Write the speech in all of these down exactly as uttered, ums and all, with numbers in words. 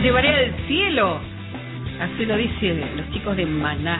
llevaré al cielo. Así lo dicen los chicos de Maná.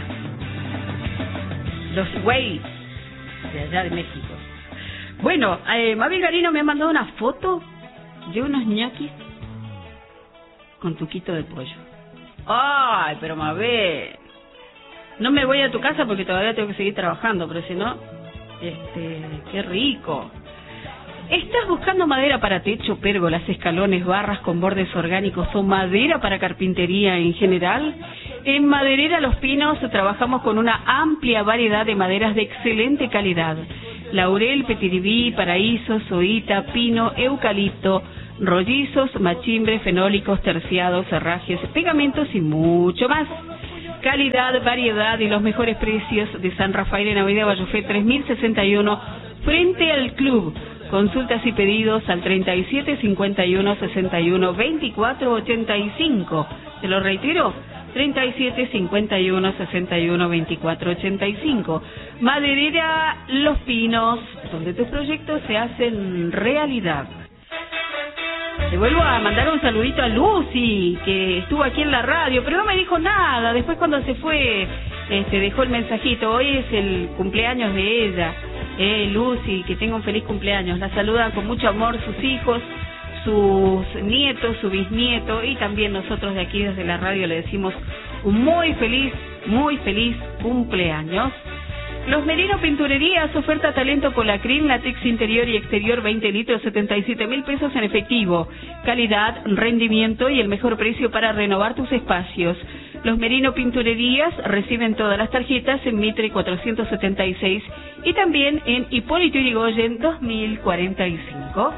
Los güey de allá de México. Bueno, eh, Mabel Garino me ha mandado una foto de unos ñoquis con tuquito de pollo. Ay, pero Mabel, no me voy a tu casa porque todavía tengo que seguir trabajando, pero si no, este, qué rico. ¿Estás buscando madera para techo, pérgolas, escalones, barras con bordes orgánicos o madera para carpintería en general? En Maderera Los Pinos trabajamos con una amplia variedad de maderas de excelente calidad. Laurel, petiribí, paraíso, soita, pino, eucalipto, rollizos, machimbre, fenólicos, terciados, herrajes, pegamentos y mucho más. Calidad, variedad y los mejores precios de San Rafael en Avenida Vallofé tres mil sesenta y uno frente al club. Consultas y pedidos al treinta y siete, cincuenta y uno, sesenta y uno, veinticuatro, ochenta y cinco. Te lo reitero, treinta y siete, cincuenta y uno, sesenta y uno, veinticuatro, ochenta y cinco. Maderera Los Pinos, donde tus proyectos se hacen realidad. Le vuelvo a mandar un saludito a Lucy, que estuvo aquí en la radio, pero no me dijo nada. Después cuando se fue, este, dejó el mensajito. Hoy es el cumpleaños de ella. Eh, Lucy, que tenga un feliz cumpleaños. La saludan con mucho amor sus hijos, sus nietos, su bisnieto, y también nosotros de aquí desde la radio le decimos un muy feliz, muy feliz cumpleaños. Los Merino Pinturerías, oferta talento con Colacrin, látex interior y exterior veinte litros, setenta y siete mil pesos en efectivo. Calidad, rendimiento y el mejor precio para renovar tus espacios. Los Merino Pinturerías reciben todas las tarjetas en Mitre cuatrocientos setenta y seis y también en Hipólito Yrigoyen dos mil cuarenta y cinco.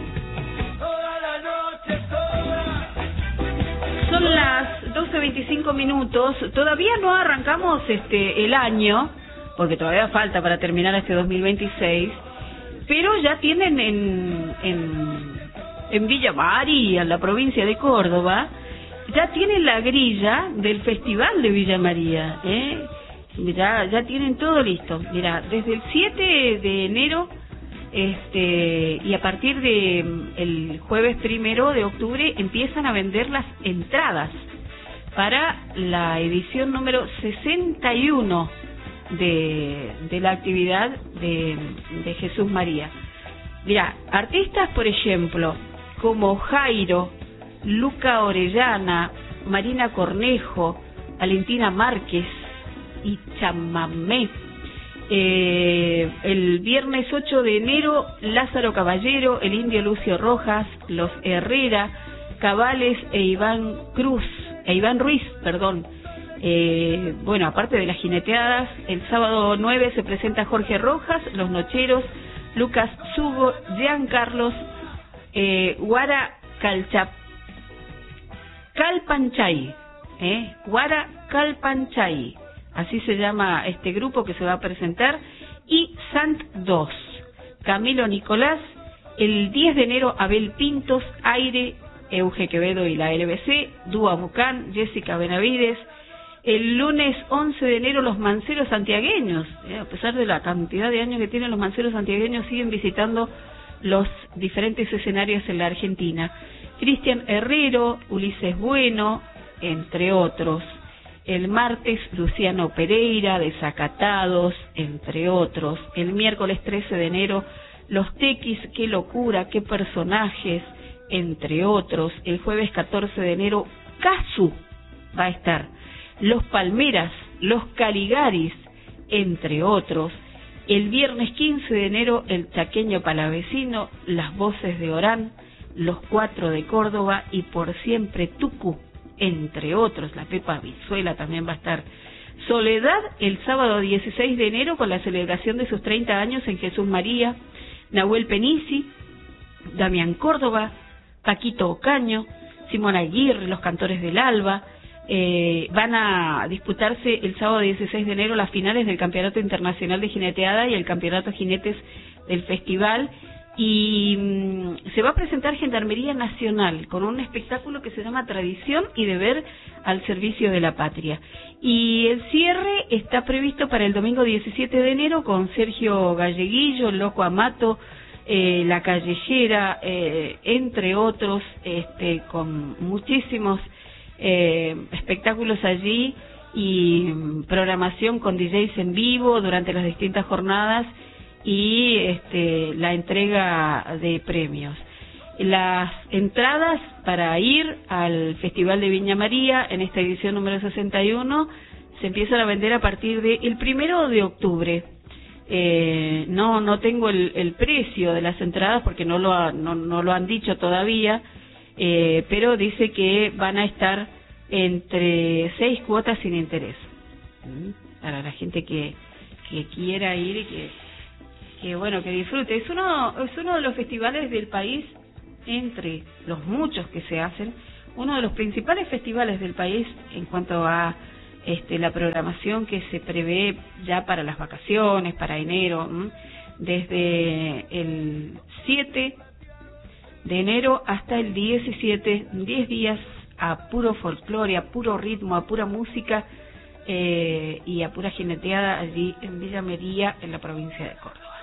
Son las doce veinticinco minutos. Todavía no arrancamos este el año, porque todavía falta para terminar este dos mil veintiséis, pero ya tienen en, en, en Villa María, en la provincia de Córdoba, ya tienen la grilla del Festival de Villa María, ¿eh? Ya, ya tienen todo listo. Mira, desde el siete de enero este, y a partir de el jueves primero de octubre empiezan a vender las entradas para la edición número sesenta y uno de, de la actividad de, de Jesús María. Mira, artistas, por ejemplo, como Jairo, Luca Orellana, Marina Cornejo, Valentina Márquez y Chamamé. Eh, el viernes ocho de enero, Lázaro Caballero, el Indio Lucio Rojas, los Herrera, Cabales e Iván Cruz, e Iván Ruiz, perdón. Eh, bueno, aparte de las jineteadas, el sábado nueve se presenta Jorge Rojas, Los Nocheros, Lucas Sugo, Jean Carlos, eh, Guara Calchap, Calpanchay, eh, Guara Calpanchay, así se llama este grupo que se va a presentar, y Sant dos, Camilo Nicolás, el diez de enero Abel Pintos, Aire, Euge Quevedo y la L B C, Dúa Bucán, Jessica Benavides. El lunes once de enero los manceros santiagueños, eh, a pesar de la cantidad de años que tienen los manceros santiagueños, siguen visitando los diferentes escenarios en la Argentina. Cristian Herrero, Ulises Bueno, entre otros. El martes Luciano Pereira, Desacatados, entre otros. El miércoles trece de enero Los Tequis, Qué Locura, Qué Personajes, entre otros. El jueves catorce de enero Casu va a estar. Los Palmeras, Los Caligaris, entre otros. El viernes quince de enero el Chaqueño Palavecino, Las Voces de Orán, Los Cuatro de Córdoba y Por Siempre Tucu, entre otros. La Pepa Vizuela también va a estar. Soledad el sábado dieciséis de enero con la celebración de sus treinta años en Jesús María. Nahuel Penisi, Damián Córdoba, Paquito Ocaño, Simón Aguirre, Los Cantores del Alba. Eh, van a disputarse el sábado dieciséis de enero las finales del Campeonato Internacional de Jineteada y el Campeonato Jinetes del Festival, y mmm, se va a presentar Gendarmería Nacional con un espectáculo que se llama Tradición y Deber al Servicio de la Patria, y el cierre está previsto para el domingo diecisiete de enero con Sergio Galleguillo, Loco Amato, eh, La Callejera, eh, entre otros, este, con muchísimos eh, espectáculos allí y programación con D Js en vivo durante las distintas jornadas y este, la entrega de premios. Las entradas para ir al Festival de Viña María en esta edición número sesenta y uno se empiezan a vender a partir del primero de octubre. Eh, no no tengo el, el precio de las entradas porque no lo, ha, no, no lo han dicho todavía, eh, pero dice que van a estar entre seis cuotas sin interés. Para la gente que, que quiera ir y que, que bueno, que disfrute. Es uno, es uno de los festivales del país, entre los muchos que se hacen, uno de los principales festivales del país en cuanto a este, la programación que se prevé ya para las vacaciones, para enero, ¿m? Desde el siete de enero hasta el diecisiete, diez días a puro folclore, a puro ritmo, a pura música eh, y a pura jineteada allí en Villa María, en la provincia de Córdoba.